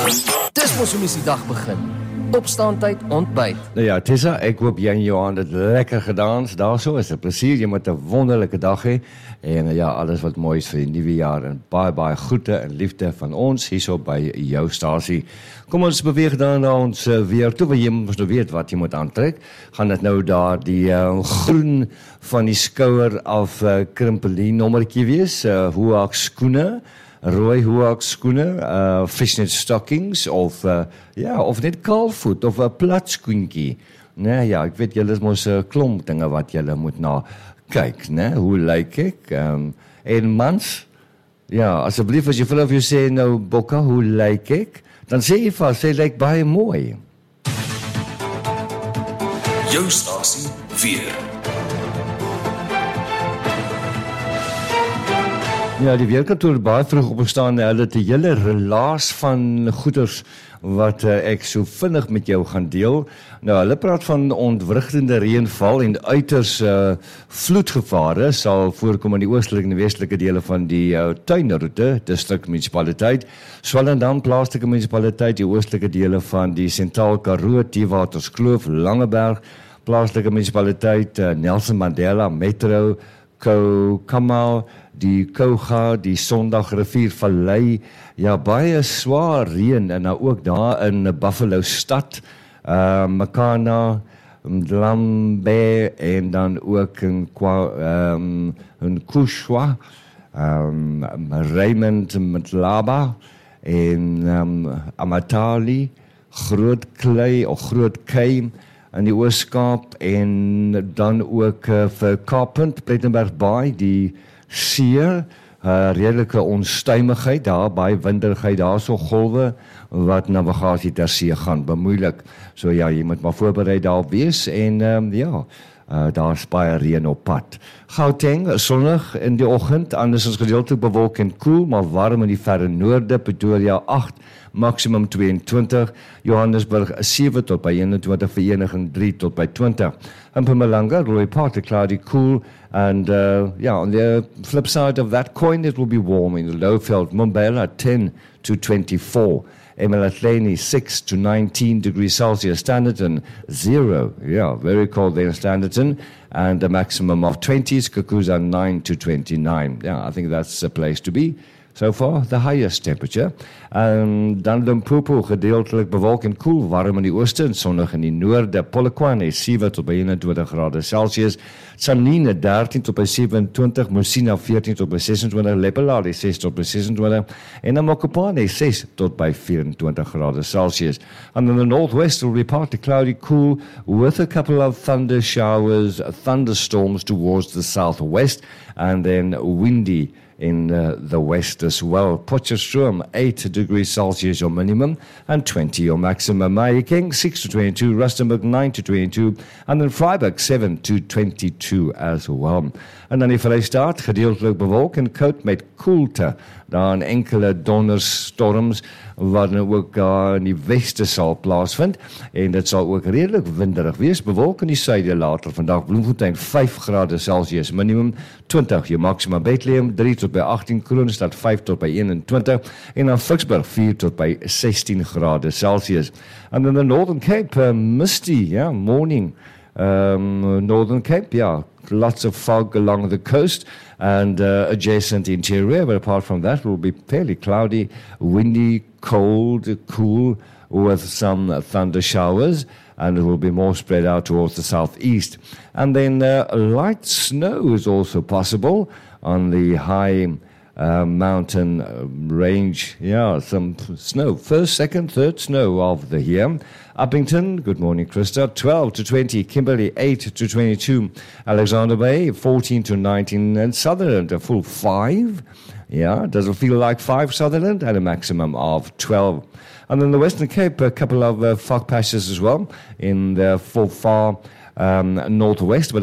Dis mos hoe mens die dag begin. Opstaantyd, ontbyt. Nou ja, Tessa, ek hoop jy en Johan het lekker gedans. Daarso is 'n plesier, jy moet 'n wonderlike dag hê. En ja, alles wat mooi is vir die nuwe jaar en baie groete en liefde van ons hierso by jou stasie. Kom ons beweeg dan na ons weer toe, want jy moet nou weet wat jy moet aantrek. Gaan dit nou daar die groen van die skouer af krimpelie nommertjie wees, hoek skoene, rooi hoek skoene, fishnet stockings of net kaalvoet of 'n plat skoentjie. Nee, ja, ek weet julle is mos 'n klomp dinge wat julle moet na kyk, né? Hoe lyk ek? En mans, ja, asseblief as jy vir of jy sê nou Bokka, hoe lyk ek? Dan sê jy vas, sy lyk baie mooi. Jou stasie weer. Ja, die weerkantoor baie vroeg opgestaan, hulle het 'n hele relaas van goeders wat ek so vinnig met jou gaan deel. Nou, hulle praat van ontwrigtende reënval en uiters vloedgevare sal voorkom in die oostelike en westelike dele van die Tuinroete distrik munisipaliteit, Swellendam plaaslike munisipaliteit, die oostelike dele van die Sentraal Karoo, Theewaterskloof, Langeberg plaaslike munisipaliteit, Nelson Mandela Metro, Kamal, die Kouga, die Sondagrivier-vallei, ja, baie swaar reën en nou ook daar in Buffalo stad, Makana, Mdlambe en dan ook in Kushwa, Raymond Mtlaba en Amatali, Groot Klei of Groot Kei in die Ooskaap en dan ook vir Kaappunt, Plettenberg Baai, die see, redelike onstuimigheid, daar baie winderigheid, daar so golwe wat navigasie ter see gaan bemoeilik. So ja, jy moet maar voorberei daarop wees en daar is baie reën op pad. Gauteng, sonnig in die oggend, andersins gedeeltelik bewolk en koel, maar warm in die verre noorde, Pretoria 8, maximum 22, Johannesburg 7 tot by 21, Vereniging 3 tot by 20. In Mpumalanga, Roy Park, cloudy, cool, and on the flip side of that coin, it will be warm in the Lowveld, Mbombela 10 to 24. Emalahleni 6 to 19 degrees Celsius, Standerton 0, very cold there in Standerton, and a maximum of 20s, Kakuza 9 to 29. Yeah, I think that's a place to be. So far, the highest temperature. Dan Limpopo, gedeeltelik bewolk en koel, warm in die ooste en sonnig in die noorde. Polokwane 7 tot by 21 grade Celsius. Tzaneen 13 tot by 27, Musina 14 tot by 26, Lepelale 6 tot by 26 en Mokopane 6 tot by 24 grade Celsius. And in the northwest will be partly cloudy, cool with a couple of thunder showers, thunderstorms towards the southwest and then windy in the west as well. Potchefstroom 8 degrees Celsius your minimum and 20 your maximum. Mahikeng 6 to 22, Rustenburg 9 to 22 and then Freiburg 7 to 22 as well. En dan die Vrystaat gedeeltelik bewolk en koud met koelte. Dan enkele donderstorms wat nou ook in die weste sal plaasvind en dit sal ook redelik winderig wees, bewolk in die suide later vandag. Bloemfontein 5 grade Celsius minimum, 20 jou maximum. Bethlehem 3 tot by 18, Kroonstad 5 tot by 21 en dan Ficksburg 4 tot by 16 grade Celsius. And in the Northern Cape, misty, morning. Northern Cape, lots of fog along the coast and adjacent interior, but apart from that, it will be fairly cloudy, windy, cold, cool, with some thunder showers, and it will be more spread out towards the southeast. And then light snow is also possible on the high mountain range. Some snow. First, second, third snow of the year. Uppington, good morning, Krista, 12 to 20. Kimberley, 8 to 22. Alexander Bay, 14 to 19. And Sutherland, a full 5. Does it feel like 5, Sutherland? And a maximum of 12. And then the Western Cape, a couple of fog patches as well in the far northwest, but